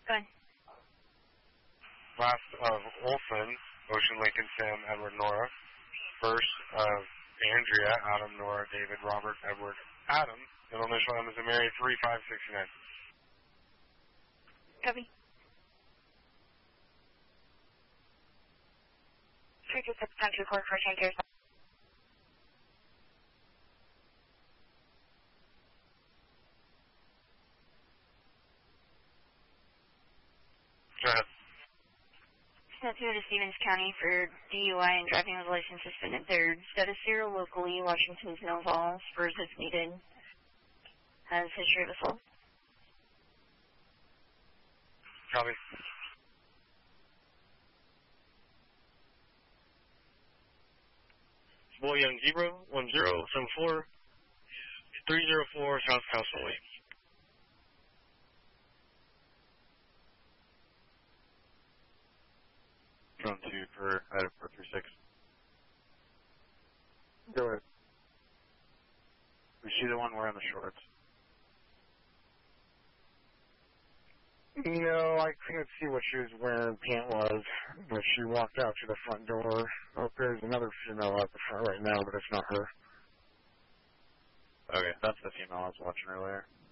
Go ahead. Last of Olson, Ocean Lincoln, Sam, Edward, Nora. First of Andrea, Adam, Nora, David, Robert, Edward, Adam. Middle initial M is a Mary, 3569. Copy. 326 time to report for Tank Air. Go ahead. To Stevens County for DUI and driving with license suspended. Third, status 0 locally, Washington's no balls, spurs if needed. Has history of assault. Copy. William 01074 304 South Castle Way. Drone 2 for item 436. Go ahead. We see the one wearing the shorts. No, I couldn't see what she was wearing pant was, but she walked out to the front door. Oh, there's another female out the front right now, but it's not her. Okay, that's the female I was watching earlier.